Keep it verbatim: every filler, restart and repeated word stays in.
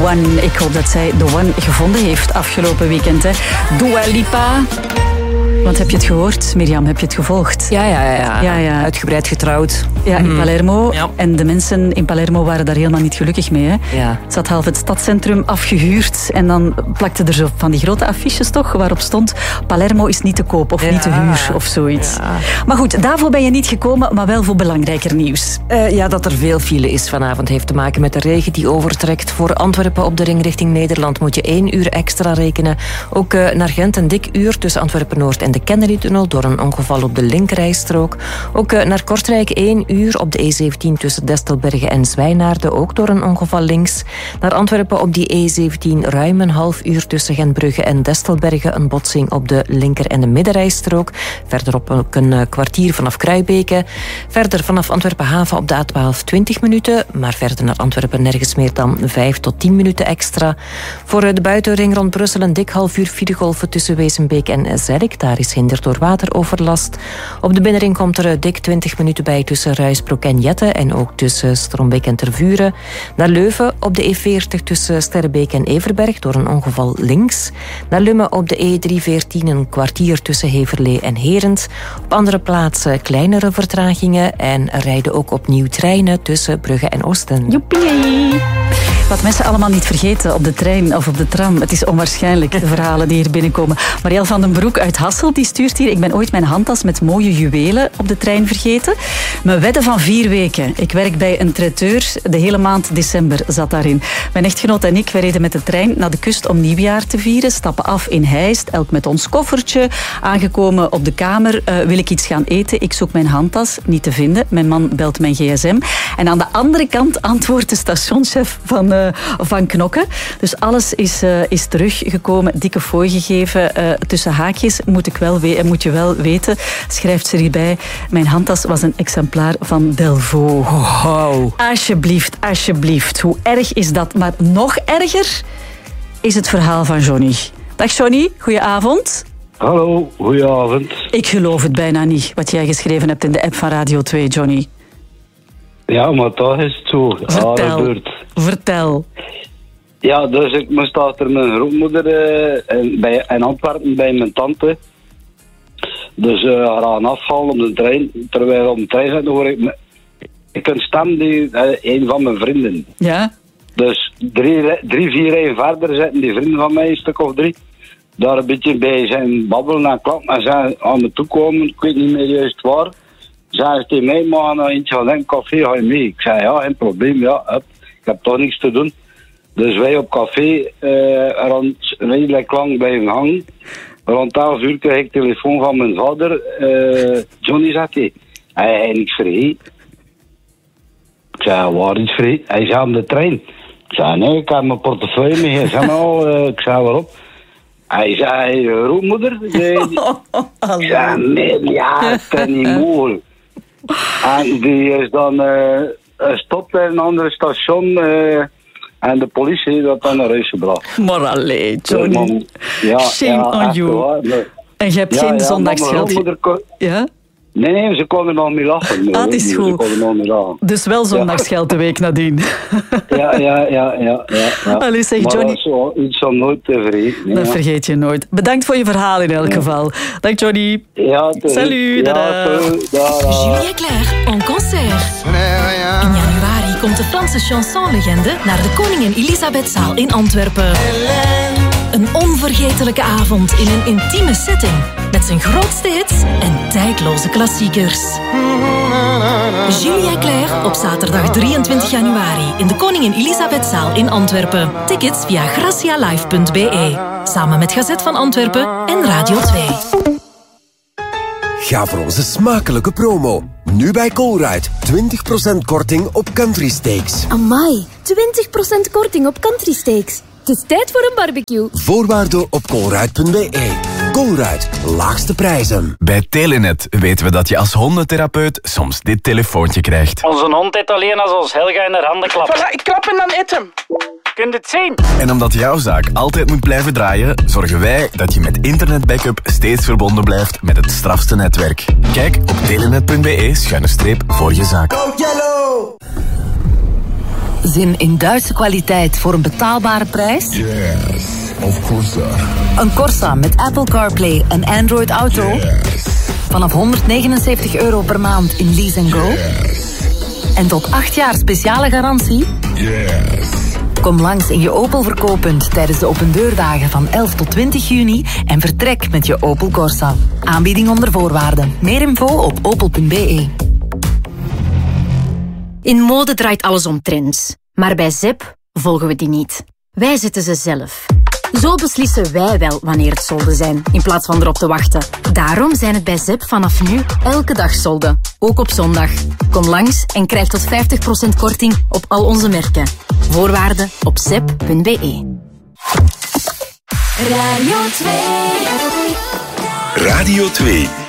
One. Ik hoop dat zij The One gevonden heeft afgelopen weekend. Hè. Dua Lipa. Want heb je het gehoord? Mirjam, heb je het gevolgd? Ja, ja, ja. ja. ja, ja. Uitgebreid getrouwd. Ja, in Palermo. Ja. En de mensen in Palermo waren daar helemaal niet gelukkig mee. Hè? Ja. Ze had half het stadscentrum afgehuurd. En dan plakte er zo van die grote affiches toch, waarop stond Palermo is niet te koop of ja. niet te huur of zoiets. Ja. Maar goed, daarvoor ben je niet gekomen, maar wel voor belangrijker nieuws. Uh, ja, dat er veel file is vanavond heeft te maken met de regen die overtrekt. Voor Antwerpen op de ring richting Nederland moet je één uur extra rekenen. Ook uh, naar Gent een dik uur tussen Antwerpen-Noord en de Kennedy-tunnel door een ongeval op de linkerrijstrook. Ook uh, naar Kortrijk één uur op de E zeventien tussen Destelbergen en Zwijnaarden, ook door een ongeval links. Naar Antwerpen op die E zeventien ruim een half uur tussen Gentbrugge en Destelbergen, een botsing op de linker- en de middenrijstrook. Verderop ook een uh, kwartier vanaf Kruibeke. Verder vanaf Antwerpen-Haven op de A twaalf twintig minuten, maar verder naar Antwerpen nergens meer dan vijf tot tien minuten extra. Voor uh, de buitenring rond Brussel een dik half uur filegolven tussen Wezenbeek en Zerk. Daar is hinder door wateroverlast. Op de binnenring komt er dik twintig minuten bij tussen Ruisbroek en Jette en ook tussen Strombeek en Tervuren. Naar Leuven op de E veertig tussen Sterrebeek en Everberg door een ongeval links. Naar Lummen op de E driehonderdveertien een kwartier tussen Heverlee en Herent. Op andere plaatsen kleinere vertragingen en er rijden ook opnieuw treinen tussen Brugge en Oosten. Joepie! Wat mensen allemaal niet vergeten op de trein of op de tram. Het is onwaarschijnlijk, de verhalen die hier binnenkomen. Marielle van den Broek uit Hasselt die stuurt hier. Ik ben ooit mijn handtas met mooie juwelen op de trein vergeten. Mijn wedden van vier weken. Ik werk bij een traiteur. De hele maand december zat daarin. Mijn echtgenoot en ik, wij reden met de trein naar de kust om nieuwjaar te vieren. Stappen af in Heist, elk met ons koffertje. Aangekomen op de kamer, uh, wil ik iets gaan eten. Ik zoek mijn handtas, niet te vinden. Mijn man belt mijn gsm. En aan de andere kant antwoordt de stationschef van, uh, van Knokke. Dus alles is, uh, is teruggekomen. Dikke fooi gegeven. Uh, tussen haakjes moet, ik wel we- moet je wel weten, schrijft ze hierbij. Mijn handtas was een exemplaar van Delvaux. Wow. Alsjeblieft, alsjeblieft. Hoe erg is dat? Maar nog erger is het verhaal van Johnny. Dag Johnny, goedenavond. Hallo, goedenavond. Ik geloof het bijna niet, wat jij geschreven hebt in de app van Radio twee, Johnny. Ja, maar toch is het zo. Vertel, ja, vertel. Ja, dus ik moest achter mijn grootmoeder uh, in, bij, in Antwerpen bij mijn tante. Dus uh, gaan afhalen op de trein. Terwijl we op de trein zitten hoor ik... Me, ik een stem die... Uh, een van mijn vrienden. Ja? Dus drie, drie vier rijen verder zitten die vrienden van mij, een stuk of drie. Daar een beetje bij zijn babbelen en klappen en zijn aan me toe komen. Ik weet niet meer juist waar. Zeiden ze tegen mij, maar nou eentje van een café, ga je mee? Ik zei, ja, geen probleem, ja, hup. Ik heb toch niks te doen. Dus wij op café, uh, rond redelijk lang blijven hangen. Rond elf uur kreeg ik telefoon van mijn vader. Uh, Johnny, zegt hij, hij heeft niks vergeten. Ik zei, waar iets vergeten? Hij zei, aan de trein. Ik zei, nee, ik heb mijn portefeuille mee. Hij zei, al, uh, ik zei, waarop? Hij zei, grootmoeder? Nee, ik zei, nee, ja, dat is niet mogelijk. En die is dan uh, gestopt bij een ander station uh, en de politie heeft dat dan naar huis gebracht. Maar allee, Johnny. Ja, shame ja, on you. Waar, nee. En je hebt ja, geen ja, zondagsgeld. Kon... Ja? Nee, nee, ze konden nog niet lachen. Ah, het is goed. Ze konden nog niet lachen. Dus wel zondagsgeld de week nadien. Ja, ja, ja, ja. ja, ja. Allee, zeg, maar Johnny. dat is zo, iets om nooit te vergeten. Nee, Dat ja. vergeet je nooit. Bedankt voor je verhaal in elk ja. geval. Dag Johnny. Ja, te Salut, ja, dada. te, dada. Julia Claire en concert. In januari komt de Franse chansonlegende naar de Koningin Elisabethzaal in Antwerpen. Een onvergetelijke avond in een intieme setting met zijn grootste hits en tijdloze klassiekers. Julia Claire op zaterdag drieëntwintig januari in de Koningin Elisabethzaal in Antwerpen. Tickets via gracialive punt b e. Samen met Gazet van Antwerpen en Radio twee. Ga voor onze smakelijke promo. Nu bij Colruyt. twintig procent korting op country steaks. Amai, twintig procent korting op country steaks. Het is tijd voor een barbecue. Voorwaarden op colruyt punt b e. Colruyt, laagste prijzen. Bij Telenet weten we dat je als hondentherapeut soms dit telefoontje krijgt. Onze hond eet alleen als ons Helga in haar handen klapt. Voilà, ik klap en dan eet hem. Kunt het zien? En omdat jouw zaak altijd moet blijven draaien, zorgen wij dat je met internetbackup steeds verbonden blijft met het strafste netwerk. Kijk op telenet punt b e schuine streep voor je zaak. Go Yellow! Zin in Duitse kwaliteit voor een betaalbare prijs? Yes, of course. Een Corsa met Apple CarPlay en Android Auto? Yes. Vanaf honderdnegenenzeventig euro per maand in Lease and Go? Yes. En tot acht jaar speciale garantie? Yes. Kom langs in je Opel verkooppunt tijdens de opendeurdagen van elf tot twintig juni en vertrek met je Opel Corsa. Aanbieding onder voorwaarden. Meer info op opel punt b e. In mode draait alles om trends. Maar bij Zep volgen we die niet. Wij zetten ze zelf. Zo beslissen wij wel wanneer het solden zijn, in plaats van erop te wachten. Daarom zijn het bij Zep vanaf nu elke dag solden. Ook op zondag. Kom langs en krijg tot vijftig procent korting op al onze merken. Voorwaarden op zep punt b e. Radio twee. Radio twee.